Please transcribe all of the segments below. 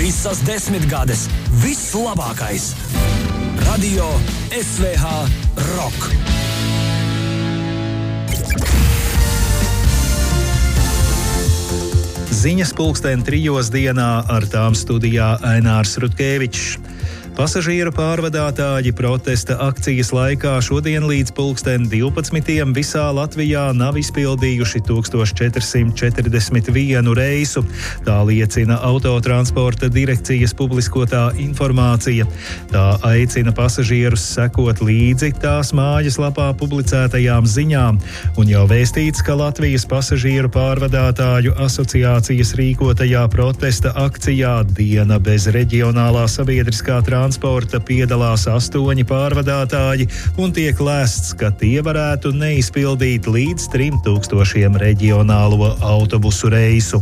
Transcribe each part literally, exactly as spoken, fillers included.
Visas desmitgades, viss labākais. Radio S V H Rock. Ziņas pulksten trijos dienā, ar tām studijā Ainārs Rutkevičs. Pasažieru pārvadātāji protesta akcijas laikā šodien līdz pulksten divpadsmitiem visā Latvijā nav izpildījuši tūkstoš četrsimt četrdesmit vienu reisu. Tā liecina Autotransporta direkcijas publiskotā informācija. Tā aicina pasažierus sekot līdzi tās mājaslapā publicētajām ziņām. Un jau vēstīts, ka Latvijas pasažieru pārvadātāju asociācijas rīkotajā protesta akcijā Diena bez reģionālā sabiedriskā transporta transporta piedalās astoņi pārvadātāji un tiek lēsts, ka tie varētu neizpildīt līdz trim tūkstošiem reģionālo autobusu reisu.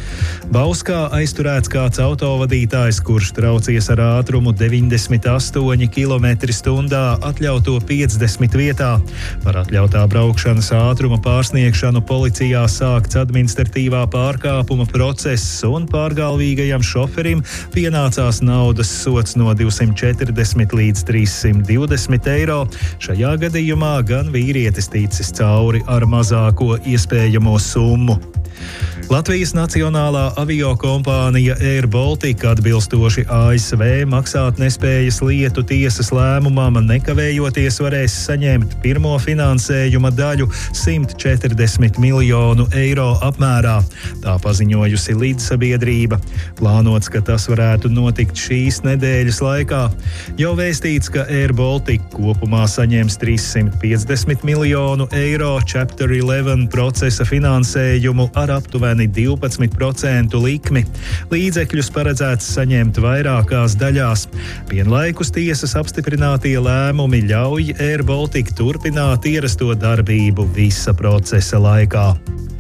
Bauskā aizturēts kāds autovadītājs, kurš traucies ar ātrumu deviņdesmit astoņi kilometri stundā atļauto piecdesmit vietā. Par atļautā braukšanas ātruma pārsniegšanu policijā sākts administratīvā pārkāpuma process un pārgalvīgajam šoferim pienācās naudas sods no divsimt četrdesmit līdz trīssimt divdesmit eiro. Šajā gadījumā gan vīrietis ticis cauri ar mazāko iespējamo summu. Latvijas Nacionālā aviokompānija Air Baltica atbilstoši A S V maksātnespējas lietu tiesas lēmumam nekavējoties varēs saņemt pirmo finansējuma daļu simt četrdesmit miljonu eiro apmērā. Tā paziņojusi līdzsabiedrība. Plānots, ka tas varētu notikt šīs nedēļas laikā. Jau vēstīts, ka Air Baltica kopumā saņems trīssimt piecdesmit miljonu eiro Chapter eleven procesa finansējumu ar aptuveni divpadsmit procentu likmi. Līdzekļus paredzēts saņemt vairākās daļās. Vienlaikus tiesas apstiprinātie lēmumi ļauj Air Baltica turpināt ierasto darbību visa procesa laikā.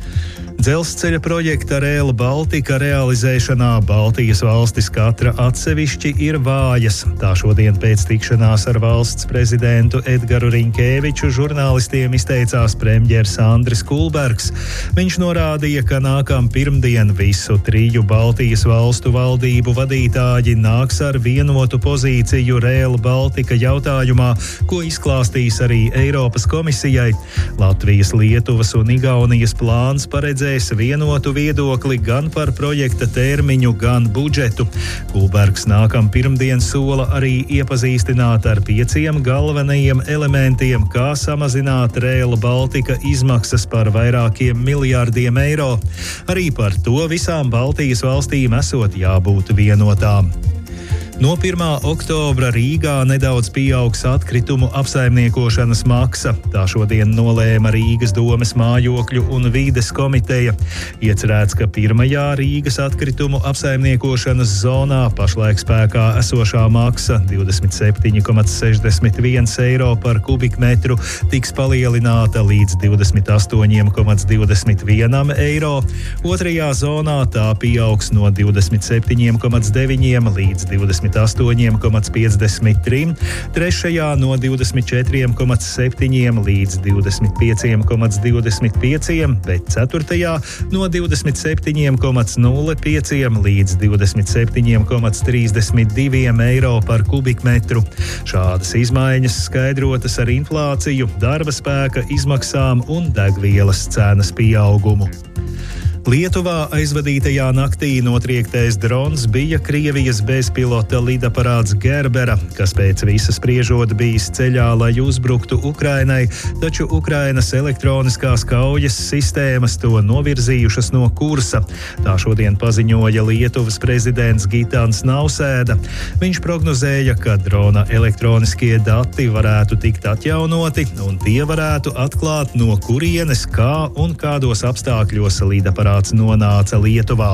Dzelzceļa projekta Rail Baltica realizēšanā Baltijas valstis katra atsevišķi ir vājas. Tā šodien pēc tikšanās ar valsts prezidentu Edgaru Riņkēviču žurnālistiem izteicās premjers Andris Kulbergs. Viņš norādīja, ka nākam pirmdien visu triju Baltijas valstu valdību vadītāji nāks ar vienotu pozīciju Rail Baltica jautājumā, ko izklāstīs arī Eiropas komisijai. Latvijas, Lietuvas un Igaunijas plāns paredzēja vienotu viedokli gan par projekta termiņu, gan budžetu. Kulbergs nākam pirmdien sola arī iepazīstināt ar pieciem galvenajiem elementiem, kā samazināt Rail Baltica izmaksas par vairākiem miljārdiem eiro. Arī par to visām Baltijas valstīm esot jābūt vienotām. No pirmā oktobra Rīgā nedaudz pieaugs atkritumu apsaimniekošanas maksa. Tā šodien nolēma Rīgas domes mājokļu un vīdes komiteja. Iecerēts, ka pirmajā Rīgas atkritumu apsaimniekošanas zonā pašlaik spēkā esošā maksa divdesmit septiņi komats sešdesmit viens eiro par kubikmetru tiks palielināta līdz divdesmit astoņi komats divdesmit viens eiro. Otrajā zonā tā pieaugs no divdesmit septiņi komats deviņi līdz divdesmit astoņi komats piecdesmit trīs, trešajā no divdesmit četri komats septiņi līdz divdesmit pieci komats divdesmit pieci, bet ceturtajā no divdesmit septiņi komats nulle pieci līdz divdesmit septiņi komats trīsdesmit divi eiro par kubikmetru. Šādas izmaiņas skaidrotas ar inflāciju, darba spēka izmaksām un degvielas cenas pieaugumu. Lietuvā aizvadītajā naktī notriektais drons bija Krievijas bezpilota lidaparāts Gerbera, kas pēc visa spriežot bijis ceļā, lai uzbruktu Ukrainai, taču Ukrainas elektroniskās kaujas sistēmas to novirzījušas no kursa. Tā šodien paziņoja Lietuvas prezidents Gitans Nausēda. Viņš prognozēja, ka drona elektroniskie dati varētu tikt atjaunoti un tie varētu atklāt, no kurienes, kā un kādos apstākļos lidaparāts nonāca Lietuvā.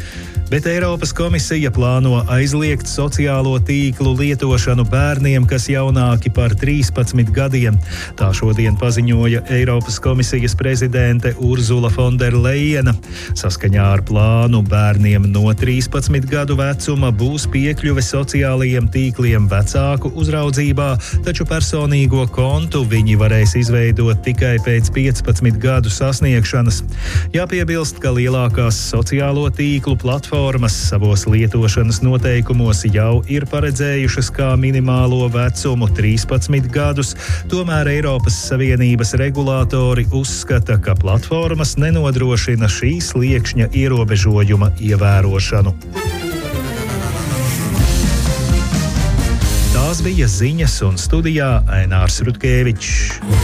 Bet Eiropas komisija plāno aizliegt sociālo tīklu lietošanu bērniem, kas jaunāki par trīspadsmit gadiem. Tā šodien paziņoja Eiropas komisijas prezidente Urzula Fonderlejena. Saskaņā ar plānu bērniem no trīspadsmit gadu vecuma būs piekļuve sociālajiem tīkliem vecāku uzraudzībā, taču personīgo kontu viņi varēs izveidot tikai pēc piecpadsmit gadu sasniegšanas. Jāpiebilst, ka lielākās sociālo tīklu platformas platformas savos lietošanas noteikumos jau ir paredzējušas kā minimālo vecumu trīspadsmit gadus, tomēr Eiropas Savienības regulātori uzskata, ka platformas nenodrošina šī sliekšņa ierobežojuma ievērošanu. Tās bija ziņas, un studijā Ainārs Rutkevičs.